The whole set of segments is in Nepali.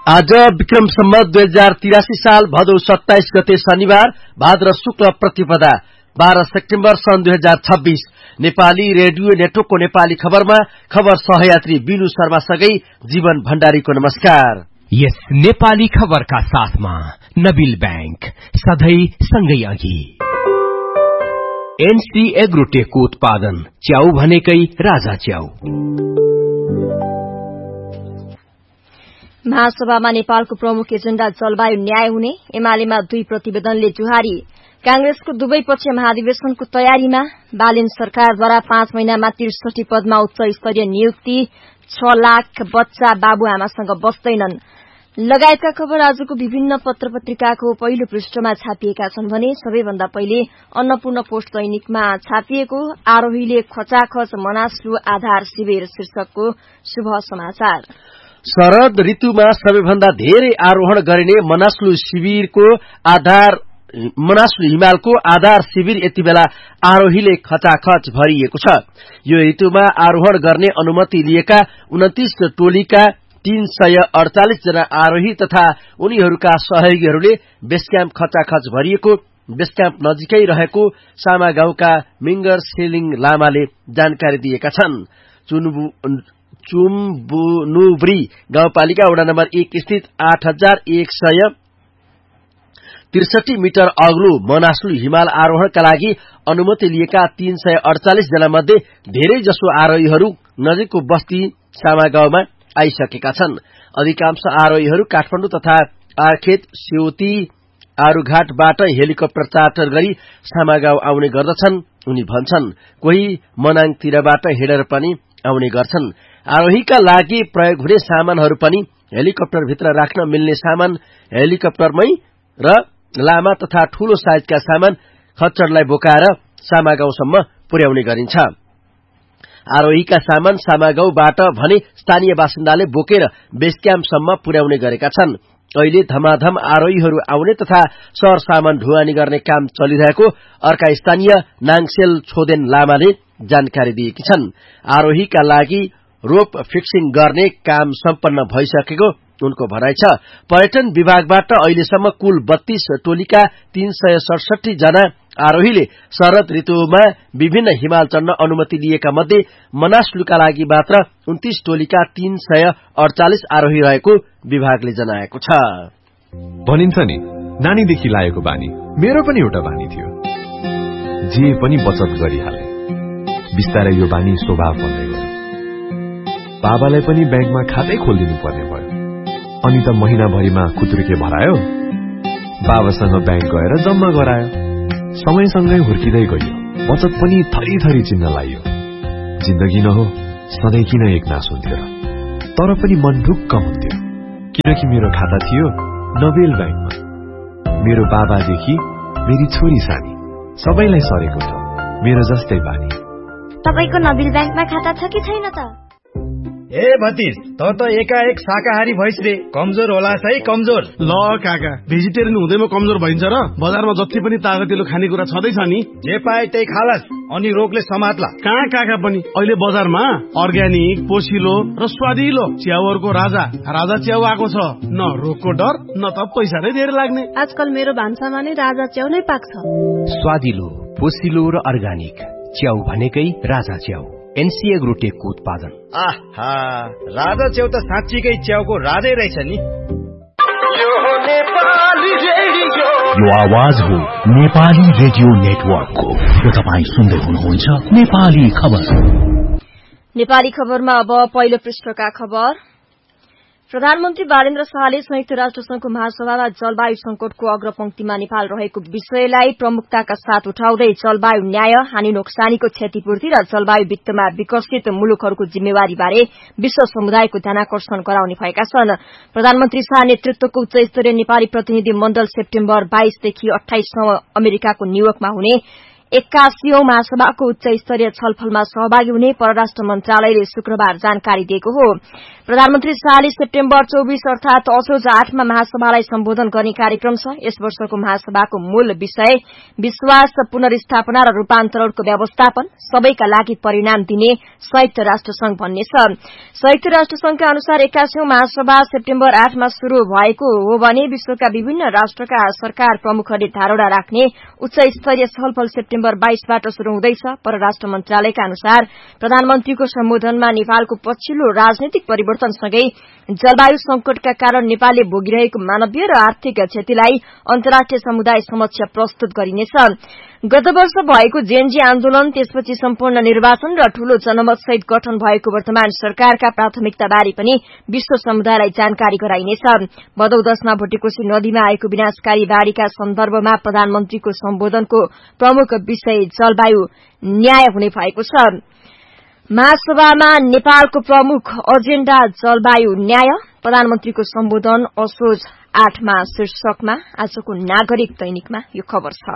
आज विक्रम सम्वत 2083 साल भदौ 27 गते शनिबार भाद्र शुक्ल प्रतिपदा 12 सेप्टेम्बर सन् 2026। नेपाली रेडियो नेटवर्कको नेपाली खबरमा खबर सहयात्री बिनु शर्मासँगै जीवन भण्डारीको नमस्कार। यस नेपाली खबरका साथमा नबिल बैंक सधैं सँगै अघि। एनसी एग्रोटेकको उत्पादन च्याउ भनेकै राजा च्याउ। महासभामा नेपालको प्रमुख एजेण्डा जलवायु न्याय हुने, एमालेमा 2 प्रतिवेदनले जुहारी। कांग्रेसको दुवै पक्ष महाधिवेशनको तयारीमा। बालेन सरकारद्वारा 5 महिनामा 63 पदमा उच्च स्तरीय नियुक्ति। 6 लाख बच्चा बाबुआमासँग बस्दैनन् लगायतका खबर आजको विभिन्न पत्र पत्रिकाको पहिलो पृष्ठमा छापिएका छन् भने सबैभन्दा पहिले अन्नपूर्ण पोस्ट दैनिकमा छापिएको आरोहीले खचाखच मनास्लु आधार शिविर शीर्षकको शुभ समाचार। शरद ऋतुमा सबैभन्दा धेरै आरोहण गरिने मनास्लु हिमालको आधार शिविर यति बेला आरोहीले खचाखच भरिएको छ। यो ऋतुमा आरोहण गर्ने अनुमति लिएका 29 टोलीका 348 जना आरोही तथा उनीहरूका सहयोगीहरूले बेस क्याम्प खचाखच भरिएको बेस क्याम्प नजिकै रहेको सामा गाउँका मिंगर सेलिङ लामाले जानकारी दिएका छन्। चुम्बुनुब्री गाउँपालिका वडा नम्बर 1 स्थित 8163 मिटर अग्लो मनास्लु हिमाल आरोहणका लागि अनुमति लिएका 348 जना मध्ये धेरै जसो आरोहीहरू नजिकको बस्ती सामा गाउँमा आइसकेका छन्। अधिकांश आरोहीहरू काठमाडौँ तथा आर्खेत, सेउती, आरुघाटबाट हेलिकप्टर चार्टर गरी सामा गाउँ आउने गर्दछन्। उनी भन्छन् कोही मनाङतिरबाट हिँडेर पनि आउने गर्छन्। आरोहीका लागि प्रयोग हुने सामानहरू पनि हेलिकप्टरभित्र राख्न मिल्ने सामान हेलिकप्टरमै र लामा तथा ठूलो साइजका सामान खच्चडलाई बोकाएर सामा गाउँसम्म पुर्याउने गरिन्छ। आरोहीका सामान सामा गाउँबाट भने स्थानीय बासिन्दाले बोकेर बेस क्याम्पसम्म पुर्याउने गरेका छन्। अहिले धमाधम आरोहीहरू आउने तथा सर सामान ढुवानी गर्ने काम चलिरहेको अर्का स्थानीय नाङसेल छोदेन लामाले जानकारी दिएकी छन्। आरोहीका लागि रोप फिक्सिङ गर्ने काम सम्पन्न भइसकेको उनको भनाइ छ। पर्यटन विभागबाट अहिलेसम्म कुल 32 टोलीका 367 जना आरोहीले शरद ऋतुमा विभिन्न हिमाल चढ्न अनुमति लिएका मध्ये मनास्लुका लागि मात्र 29 टोलीका 348 आरोही रहेको विभागले जनाएको छ। भनिन्छ नि नानीदेखि लागेको बानी मेरो पनि एउटा बानी थियो। जे पनि बचत गरिहाले। बिस्तारै यो बानी स्वभाव बन्दै गयो। बाबालाई पनि ब्याङ्कमा खातै खोलिदिनु पर्ने भयो। अनि त महिनाभरिमा खुत्रुके भरायो। बाबासँग ब्याङ्क गएर जम्मा गरायो। समयसँगै हुर्किँदै गयो। बचत पनि थरी थरी चिन्न लाग्यो। जिन्दगी नहो सधैँ किन एक नास हुन्थ्यो र? तर पनि मन ढुक्क हुन्थ्यो किनकि मेरो खाता थियो नबेल ब्याङ्कमा। मेरो बाबादेखि मेरी छोरी सानी सबैलाई सरेको छ मेरो जस्तै बानी। तपाईको नबेल ब्याङ्कमा खाता छ कि छैन त? ए भतिज त एकाएक शाकाहारी भइस रे। कमजोर होला है कमजोर। ल काका भेजिटेरियन हुँदैमा कमजोर भइन्छ र? बजारमा जति पनि तागतिलो खानेकुरा छँदैछ नि जे पाए त्यही खालास अनि रोगले समात्ला। कहाँ काका पनि अहिले बजारमा अर्ग्यानिक पोसिलो र स्वादिलो च्याउहरूको राजा च्याउ आएको छ। न रोगको डर न त पैसा नै धेरै लाग्ने। आजकल मेरो भान्सामा नै राजा च्याउ नै पाक्छ। स्वादिलो पोसिलो र अर्ग्यानिक च्याउ भनेकै राजा च्याउ। एनसी एग्रोटेकको उत्पादन। आहा राजा च्याउ त साँच्चीकै च्याउको राजै रहेछ नि। यो आवाज हो नेपाली रेडियो नेटवर्कको। यो तपाईँ सुन्दै हुनुहुन्छ नेपाली खबर। नेपाली खबरमा अब पहिलो पृष्ठका खबर। प्रधानमन्त्री बालेन्द्र शाहले संयुक्त राष्ट्रसंघको महासभामा जलवायु संकटको अग्रपंक्तिमा नेपाल रहेको विषयलाई प्रमुखताका साथ उठाउँदै जलवायु न्याय, हानि नोक्सानीको क्षतिपूर्ति र जलवायु वित्तमा विकसित मुलुकहरूको जिम्मेवारीबारे विश्व समुदायको ध्यानाकर्षण गराउने भएका छन्। प्रधानमन्त्री शाह नेतृत्वको उच्चस्तरीय नेपाली प्रतिनिधि मण्डल सेप्टेम्बर 22 देखि 28 सम्म अमेरिकाको न्यूयोर्कमा हुने 81औं महासभाको उच्च स्तरीय छलफलमा सहभागी हुने परराष्ट्र मन्त्रालयले शुक्रबार जानकारी दिएको हो। प्रधानमन्त्री शाहले सेप्टेम्बर 24 अर्थात असोज 8 मा महासभालाई सम्बोधन गर्ने कार्यक्रम छ। यस वर्षको महासभाको मूल विषय विश्वास पुनर्स्थापना र रूपान्तरणको व्यवस्थापन, सबैका लागि परिणाम दिने संयुक्त राष्ट्रसंघ भन्ने छ। संयुक्त राष्ट्रसंघका अनुसार 81औं महासभा सेप्टेम्बर 8 मा शुरू भएको हो भने विश्वका विभिन्न राष्ट्रका सरकार प्रमुखहरूले धारणा राख्ने उच्च स्तरीय छलफल सेप्टेम्बर 22 बाट शुरू हुँदैछ। परराष्ट्र मन्त्रालयका अनुसार प्रधानमन्त्रीको सम्बोधनमा नेपालको पछिल्लो राजनीतिक परिवर्तनसँगै जलवायु संकटका कारण नेपालले भोगिरहेको मानवीय र आर्थिक क्षतिलाई अन्तर्राष्ट्रिय समुदाय समक्ष प्रस्तुत गरिनेछ। गत वर्ष भएको जेएनजी आन्दोलन, त्यसपछि सम्पूर्ण निर्वाचन र ठूलो जनमतसहित गठन भएको वर्तमान सरकारका प्राथमिकताबारे पनि विश्व समुदायलाई जानकारी गराइनेछ। भदौ 10 मा भुटेकोशी नदीमा आएको विनाशकारी बाढ़ीका सन्दर्भमा प्रधानमन्त्रीको सम्बोधनको प्रमुख विषय जलवायु न्याय हुने भएको छ। महासभामा नेपालको प्रमुख एजेण्डा जलवायु न्याय, प्रधानमन्त्रीको सम्बोधन असोज 8 मा शीर्षकमा आजको नागरिक दैनिकमा यो खबर छ।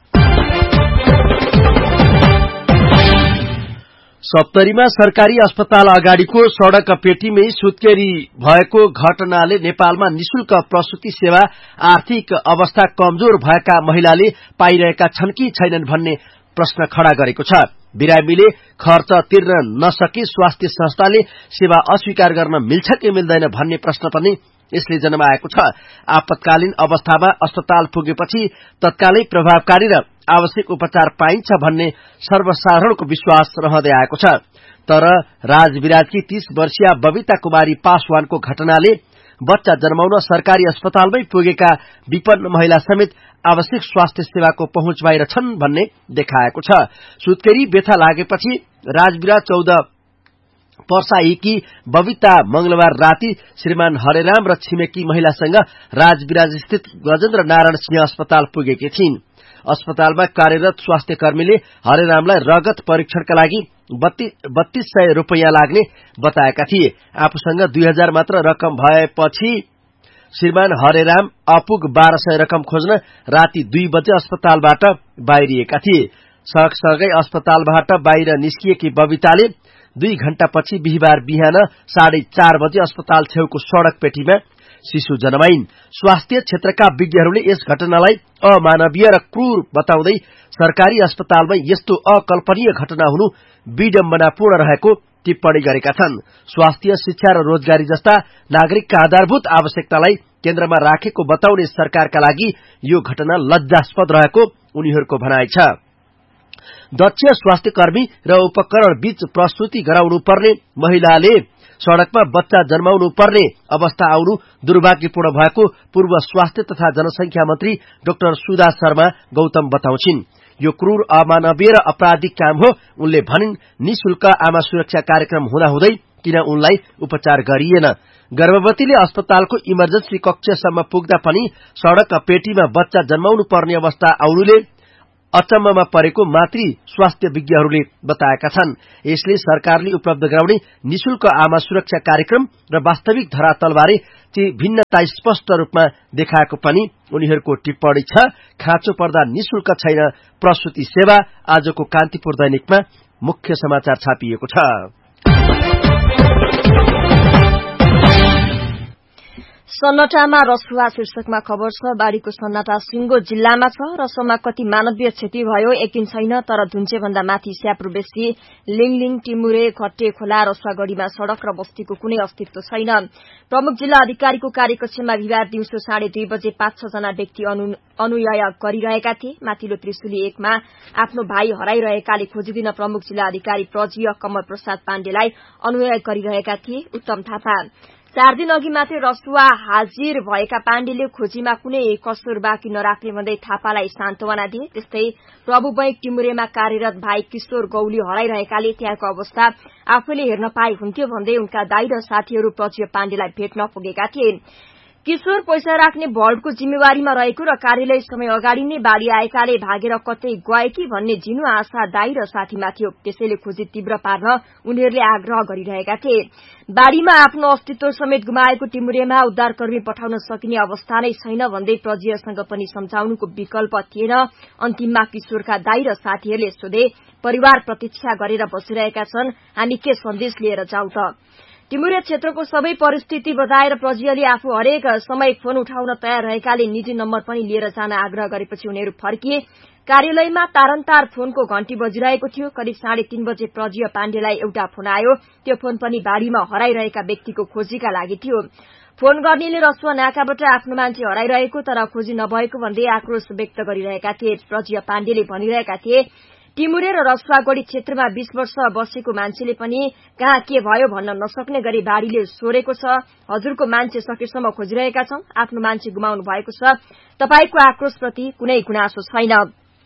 सप्तरीमा सरकारी अस्पताल अगाडिको सड़क पेटीमै सुत्केरी भएको घटनाले नेपालमा निशुल्क प्रसूति सेवा आर्थिक अवस्था कमजोर भएका महिलाले पाइरहेका छन् कि छैनन् भन्ने प्रश्न खड़ा गरेको छ। बिरामीले खर्च तिर्न नसके स्वास्थ्य संस्थाले सेवा अस्वीकार गर्न मिल्छ कि मिल्दैन भन्ने प्रश्न पनि यसले जन्माएको छ। आपतकालीन अवस्थामा अस्पताल पुगेपछि तत्कालै प्रभावकारी र आवश्यक उपचार पाइन्छ भन्ने सर्वसाधारणको विश्वास रहँदै आएको छ। तर राजविराजकी 30 वर्षीय बबिता कुमारी पासवानको घटनाले बच्चा जन्माउन सरकारी अस्पतालमै पुगेका विपन्न महिला समेत आवश्यक स्वास्थ्य सेवाको पहुँच बाहिर छन् भन्ने देखाएको छ। सुत्केरी व्यथा लागेपछि राजविराज 14 पर्साईकी बबिता मंगलबार राति श्रीमान हरेराम र छिमेकी महिलासँग राजविराज स्थित गजेन्द्र नारायण सिंह अस्पताल पुगेकी थिइन्। अस्पतालमा कार्यरत स्वास्थ्य कर्मीले हरेरामलाई रगत परीक्षणका लागि 3200 रुपैयाँ लाग्ने बताएका थिए। आफूसँग 2000 मात्र रकम भएपछि श्रीमान हरेराम अपुग 1200 रकम खोज्न राति 2 बजे अस्पतालबाट बाहिरिएका थिए। सँगसँगै अस्पतालबाट बाहिर निस्किएकी बबिताले 2 घण्टापछि बिहीबार बिहान 4:30 बजे अस्पताल छेउको सड़क पेटीमा शिशु जन्माइन्। स्वास्थ्य क्षेत्रका विज्ञहरूले यस घटनालाई अमानवीय र क्रूर बताउँदै सरकारी अस्पतालमा यस्तो अकल्पनीय घटना हुनु विडम्बनापूर्ण रहेको टिप्पणी गरेका छन्। स्वास्थ्य, शिक्षा र रोजगारी जस्ता नागरिकका आधारभूत आवश्यकतालाई केन्द्रमा राखेको बताउने सरकारका लागि यो घटना लज्जास्पद रहेको उनीहरूको भनाइ छ। दक्ष स्वास्थ्य कर्मी र उपकरण बीच प्रस्तुति गराउनु पर्ने महिलाले सड़कमा बच्चा जन्माउनु पर्ने अवस्था आउनु दुर्भाग्यपूर्ण भएको पूर्व स्वास्थ्य तथा जनसंख्या मन्त्री डाक्टर सुधा शर्मा गौतम बताउँछिन्। यो क्रूर, अमानवीय र अपराधिक काम हो। उनले भनिन्, निशुल्क आमा सुरक्षा कार्यक्रम हुँदाहुँदै किन उनलाई उपचार गरिएन? गर्भवतीले अस्पतालको इमर्जेन्सी कक्षसम्म पुग्दा पनि सड़क पेटीमा बच्चा जन्माउनु पर्ने अवस्था आउनुले अचम्ममा परेको मातृ स्वास्थ्य विज्ञहरूले बताएका छन्। यसले सरकारले उपलब्ध गराउने निशुल्क आमा सुरक्षा कार्यक्रम र वास्तविक धरातलबारे भिन्नता स्पष्ट रूपमा देखाएको पनि उनीहरूको टिप्पणी छ। खाँचो पर्दा निशुल्क छैन प्रसूति सेवा। आजको कान्तिपुर दैनिकमा मुख्य समाचार छापिएको छ। सन्नाटामा रसुवा शीर्षकमा खबर छ। बाढ़ीको सन्नाटा सिंगो जिल्लामा छ। रसोमा कति मानवीय क्षति भयो यकिन छैन, तर धुन्चे भन्दा माथि स्याप्रो बेसी लिङलिङ, टिमुरे, घट्टे खोला, रसुवागढ़ीमा सड़क र बस्तीको कुनै अस्तित्व छैन। प्रमुख जिल्ला अधिकारीको कार्यकक्षमा बिहिबार दिउँसो 2:30 बजे 5-6 जना व्यक्ति अनुयाय गरिरहेका थिए। माथिल्लो त्रिशुली 1 मा आफ्नो भाइ हराइरहेकाले खोजिदिन प्रमुख जिल्ला अधिकारी प्रजीय कमल प्रसाद पाण्डेलाई अनुयाय गरिरहेका थिए। उत्तम थापा 4 दिन अघि मात्रै रसुवा हाजिर भएका पाण्डेले खोजीमा कुनै कसुर बाँकी नराख्ने भन्दै थापालाई सान्त्वना दिए। त्यस्तै प्रभु बैंक टिमुरेमा कार्यरत भाइ किशोर गौली हराइरहेकाले त्यहाँको अवस्था आफैले हेर्न पाए हुन्थ्यो भन्दै उनका दाइ र साथीहरू प्रजीव पाण्डेलाई भेट्न पुगेका थिए। किशोर पैसा राख्ने भल्टको जिम्मेवारीमा रहेको र कार्यालय समय अगाडि नै बाढ़ी आएकाले भागेर कतै गए कि भन्ने झिनो आशा दाई र साथीमा थियो। त्यसैले खोजी तीव्र पार्न उनीहरूले आग्रह गरिरहेका थिए। बाढ़ीमा आफ्नो अस्तित्व समेत गुमाएको टिमुरेमा उद्धारकर्मी पठाउन सकिने अवस्था नै छैन भन्दै प्रजियासँग पनि सम्झाउनुको विकल्प थिएन। अन्तिममा किशोरका दाई र साथीहरूले सोधे, परिवार प्रतीक्षा गरेर बसिरहेका छन्, हामी के सन्देश लिएर जाउँ त? टिमुरे क्षेत्रको सबै परिस्थिति बताएर प्रजियाले आफू हरेक समय फोन उठाउन तयार रहेकाले निजी नम्बर पनि लिएर जान आग्रह गरेपछि उनीहरू फर्किए। कार्यालयमा तारन्तार फोनको घण्टी बजिरहेको थियो। करिब 3:30 बजे प्रजिया पाण्डेलाई एउटा फोन आयो। त्यो फोन पनि बाढ़ीमा हराइरहेका व्यक्तिको खोजीका लागि थियो। फोन गर्नेले रसुवा नाकाबाट आफ्नो मान्छे हराइरहेको तर खोजी नभएको भन्दै आक्रोश व्यक्त गरिरहेका थिए। प्रजिया पाण्डेले भनिरहेका थिए, टिमुरे र रसुवागढ़ी क्षेत्रमा 20 वर्ष बसेको मान्छेले पनि कहाँ के भयो भन्न नसक्ने गरी बाढ़ीले सोरेको छ। हजुरको मान्छे सकेसम्म खोजिरहेका छौं। आफ्नो मान्छे गुमाउनु भएको छ। तपाईको आक्रोशप्रति कुनै गुनासो छैन।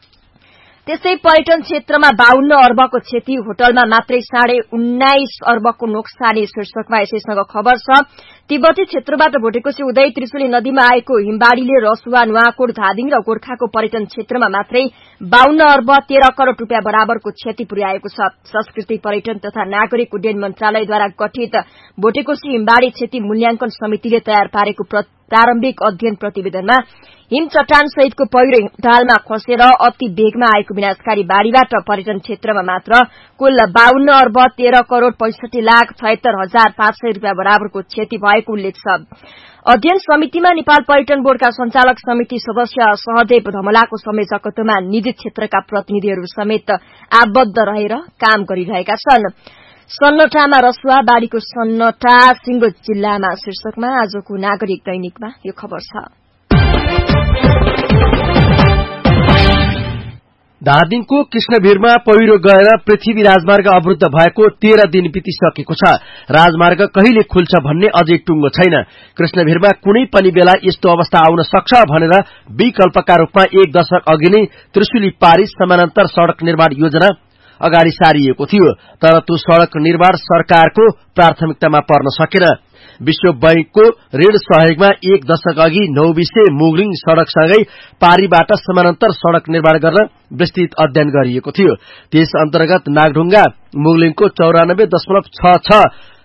त्यसै पर्यटन क्षेत्रमा 52 अर्बको क्षति, होटलमा मात्रै 19.5 अर्बको नोक्सानी शीर्षकमा यसैसँग खबर छ। तिब्बती क्षेत्रबाट भोटेकोशी उदय त्रिशुली नदीमा आएको हिमबाढ़ीले रसुवा, नुवाकोट, धादिङ र गोर्खाको पर्यटन क्षेत्रमा मात्रै 52 अर्ब 13 करोड़ रूपियाँ बराबरको क्षति पुर्याएको छ। संस्कृति, पर्यटन तथा नागरिक उड्डयन मन्त्रालयद्वारा गठित भोटेकोशी हिमबाढ़ी क्षति मूल्याङ्कन समितिले तयार पारेको प्रारम्भिक अध्ययन प्रतिवेदनमा हिम चट्टान सहितको पहिरो ढालमा खसेर अति वेगमा आएको विनाशकारी बाढ़ीबाट पर्यटन क्षेत्रमा मात्र कुल 52 अर्ब 13 करोड़ 65,76,500 रूपियाँ बराबरको क्षति भएको उल्लेख छ। अध्ययन समितिमा नेपाल पर्यटन बोर्डका संचालक समिति सदस्य सहदेव धमलाको संयोजकत्वमा निजी क्षेत्रका प्रतिनिधिहरू समेत आबद्ध रहेर काम गरिरहेका छन्। सन्नटामा रसुवा, बाढ़ीको सन्नटा सिंगो जिल्लामा शीर्षकमा आजको नागरिक दैनिकमा यो खबर छ। धादिङको कृष्णभिरमा पहिरो गएर पृथ्वी राजमार्ग अवरुद्ध भएको 13 दिन बितिसकेको छ। राजमार्ग कहिले खुल्छ भन्ने अझै टुङ्गो छैन। कृष्णभिरमा कुनै पनि बेला यस्तो अवस्था आउन सक्छ भनेर विकल्पका रूपमा 1 दशक अघि नै त्रिशुली पारिस समानान्तर सड़क निर्माण योजना अगाडि सारिएको थियो। तर त्यो सड़क निर्माण सरकारको प्राथमिकतामा पर्न सकेन। विश्व बैंकको ऋण सहयोगमा 1 दशक अघि नौबिसे मुगलिङ सड़कसँगै पारीबाट समानान्तर सड़क निर्माण गर्न विस्तृत अध्ययन गरिएको थियो। त्यस अन्तर्गत नागढुङ्गा मुगलिङको 94.66